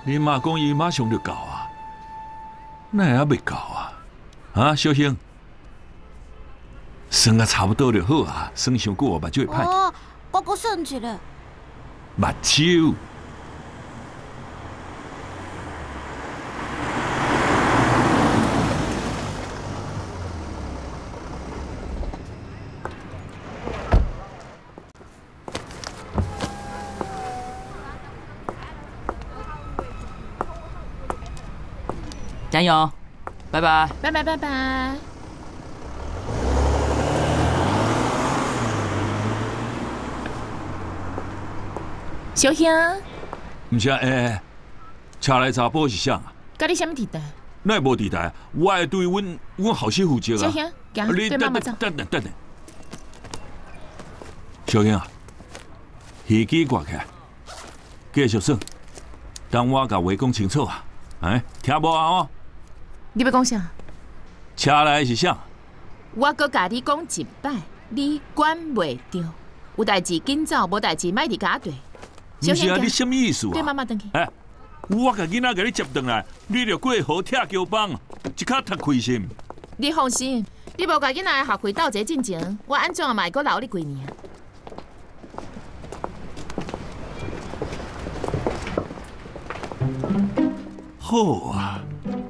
你妈讲伊马上就到啊，那还未到啊？啊，小兴，算啊差不多就好啊，算伤久目睭会歹。 哦，我搁算一下。 目睭。 加油，拜拜， 拜拜拜拜。小兄， 唔是啊，车内查甫是啥啊？ 甲你什么地带？ 那也无地带，我会对阮后媳负责啊。 小兄，行，对妈妈走。 等。小兄啊，耳机挂起来，继续算。等我甲话讲清楚啊，听无啊？哦。 你要讲啥？ 车内是啥？ 我搁甲你讲一摆，你管袂着。有代志紧走，无代志莫伫家对。 不是啊，你什么意思啊？ 对妈妈登去。 我甲囡仔甲你接转来，你着过好拆桥帮，一脚踢开心。 你放心，你无甲囡仔学会斗齐进前，我安怎嘛会搁留你几年啊？ 好啊，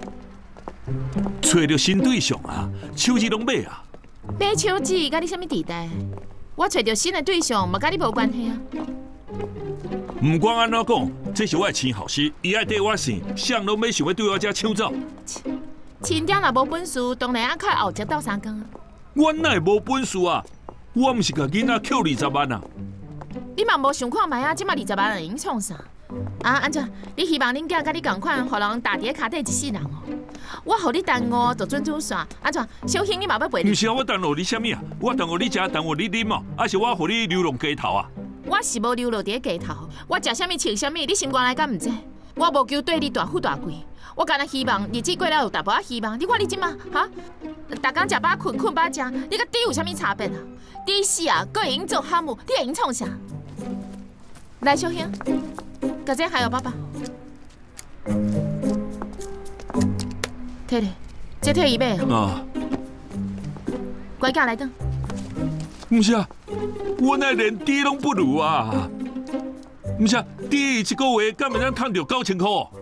找着新对象啊，手指拢买啊。 买手指甲你什么地带？我找着新的对象，嘛甲你无关系啊。 唔管安怎讲，这是我的亲后媳，伊爱对我姓，谁拢要想要对我遮抢走。 亲爹若无本事，当然爱靠后脚斗三更啊。 我哪会无本事啊？我唔是甲囡仔扣20万啊！ 你嘛无想看卖啊？即马20万人用创啥？啊，安怎？你希望恁囝甲你共款，互人打伫骹底一世人哦？我互你耽误，就准准煞。安怎？小兴你嘛要陪你？ 唔是啊，我耽误你什么啊？我耽误你食，耽误你啉哦，还是我互你流浪街头啊？ 我是无流落伫街头，我食啥物穿啥物，你心肝内敢毋知？我无求对你大富大贵，我干那希望日子过了有淡薄仔希望。你看你即马哈，逐工食饱困，困饱食，你甲猪有啥物差别啊？猪死啊，佫会用做蛤蟆，你会用创啥？来，小兄，搿只还有爸爸，摕咧，这摕伊买哦。乖囝来等。 唔是啊，我那连猪拢不如啊！唔是啊，猪一个月敢会当赚到9000块？